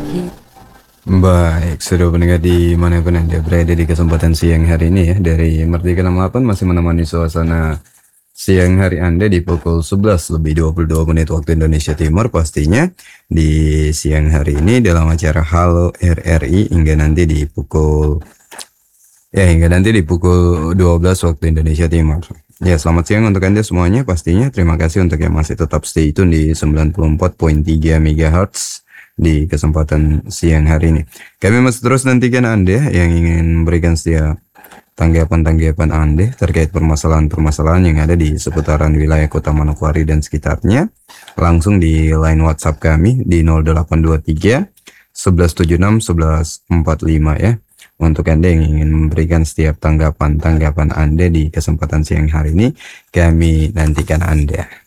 Baik, sudah pendengar dimanapun Anda berada di kesempatan siang hari ini ya, dari Merdeka 68 masih menemani suasana siang hari Anda di pukul 11 lebih 22 menit waktu Indonesia Timur, pastinya di siang hari ini dalam acara Halo RRI hingga nanti di pukul 12 waktu Indonesia Timur. Ya, selamat siang untuk Anda semuanya pastinya. Terima kasih untuk yang masih tetap stay tune di 94.3 MHz di kesempatan siang hari ini. Kami masih terus nantikan Anda yang ingin memberikan setiap tanggapan-tanggapan Anda terkait permasalahan-permasalahan yang ada di seputaran wilayah Kota Manokwari dan sekitarnya. Langsung di line WhatsApp kami di 0823 1176 1145 ya. Untuk Anda yang ingin memberikan setiap tanggapan-tanggapan Anda di kesempatan siang hari ini, kami nantikan Anda.